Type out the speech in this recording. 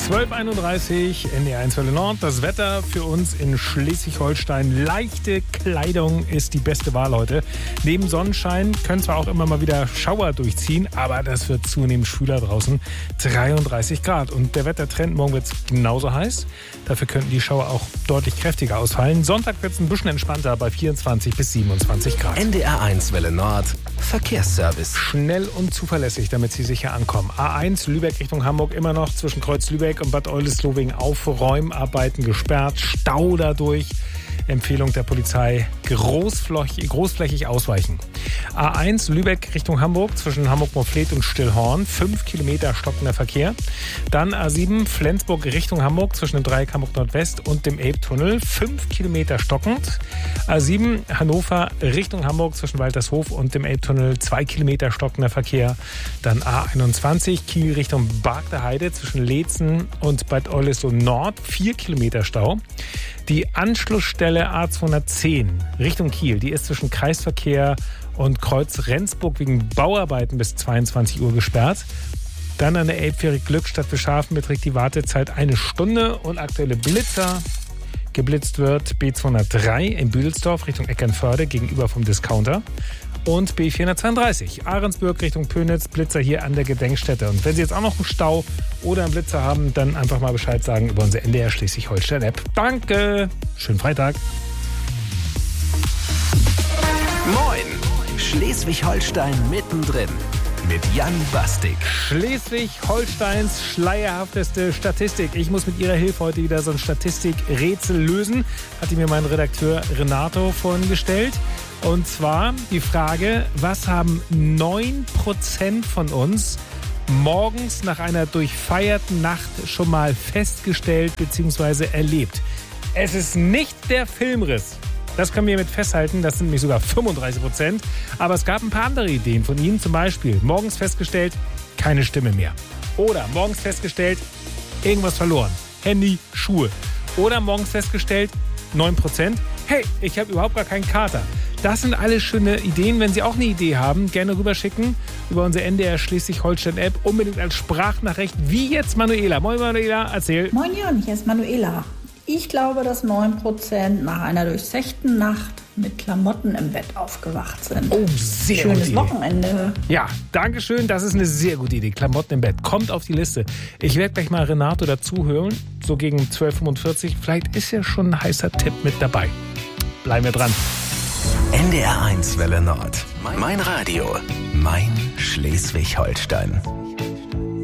12:31 NDR1 Welle Nord. Das Wetter für uns in Schleswig-Holstein. Leichte Kleidung ist die beste Wahl heute. Neben Sonnenschein können zwar auch immer mal wieder Schauer durchziehen, aber das wird zunehmend schwüler draußen. 33 Grad. Und der Wettertrend, morgen wird es genauso heiß. Dafür könnten die Schauer auch deutlich kräftiger ausfallen. Sonntag wird es ein bisschen entspannter bei 24 bis 27 Grad. NDR1 Welle Nord. Verkehrsservice. Schnell und zuverlässig, damit Sie sicher ankommen. A1 Lübeck Richtung Hamburg immer noch zwischen Kreuz Lübeck und Bad Oldesloe wegen Aufräumarbeiten gesperrt. Stau dadurch. Empfehlung der Polizei, großflächig ausweichen. A1 Lübeck Richtung Hamburg zwischen Hamburg-Morfleet und Stillhorn. 5 Kilometer stockender Verkehr. Dann A7 Flensburg Richtung Hamburg zwischen dem Dreieck Hamburg-Nordwest und dem Elbtunnel. 5 Kilometer stockend. A7 Hannover Richtung Hamburg zwischen Waltershof und dem Elbtunnel. 2 Kilometer stockender Verkehr. Dann A21 Kiel Richtung Bargteheide zwischen Leetzen und Bad Oldesloe Nord. 4 Kilometer Stau. Die Anschlussstelle A210 Richtung Kiel, die ist zwischen Kreisverkehr und Kreuz Rendsburg wegen Bauarbeiten bis 22 Uhr gesperrt. Dann an der Elbfähre Glückstadt Bischhafen beträgt die Wartezeit 1 Stunde und aktuelle Blitzer. Geblitzt wird B203 in Büdelsdorf Richtung Eckernförde gegenüber vom Discounter. Und B432 Ahrensburg Richtung Pönitz, Blitzer hier an der Gedenkstätte. Und wenn Sie jetzt auch noch einen Stau oder einen Blitzer haben, dann einfach mal Bescheid sagen über unsere NDR Schleswig-Holstein-App. Danke! Schönen Freitag! Moin! Schleswig-Holstein mittendrin. Mit Jan Bastik. Schleswig-Holsteins schleierhafteste Statistik. Ich muss mit Ihrer Hilfe heute wieder so ein Statistikrätsel lösen. Hatte mir mein Redakteur Renato vorhin gestellt. Und zwar die Frage, was haben 9% von uns morgens nach einer durchfeierten Nacht schon mal festgestellt bzw. erlebt? Es ist nicht der Filmriss. Das können wir mit festhalten, das sind nämlich sogar 35%. Aber es gab ein paar andere Ideen von Ihnen. Zum Beispiel morgens festgestellt, keine Stimme mehr. Oder morgens festgestellt, irgendwas verloren. Handy, Schuhe. Oder morgens festgestellt, 9%, hey, ich habe überhaupt gar keinen Kater. Das sind alles schöne Ideen. Wenn Sie auch eine Idee haben, gerne rüberschicken über unsere NDR Schleswig-Holstein-App. Unbedingt als Sprachnachricht, wie jetzt Manuela. Moin Manuela, erzähl. Moin Jan, hier ist Manuela. Ich glaube, dass 9% nach einer durchzechten Nacht mit Klamotten im Bett aufgewacht sind. Oh, sehr Schönes gute Idee. Wochenende. Ja, danke schön. Das ist eine sehr gute Idee. Klamotten im Bett. Kommt auf die Liste. Ich werde gleich mal Renato dazu hören. So gegen 12:45. Vielleicht ist ja schon ein heißer Tipp mit dabei. Bleiben wir dran. NDR1 Welle Nord. Mein Radio. Mein Schleswig-Holstein.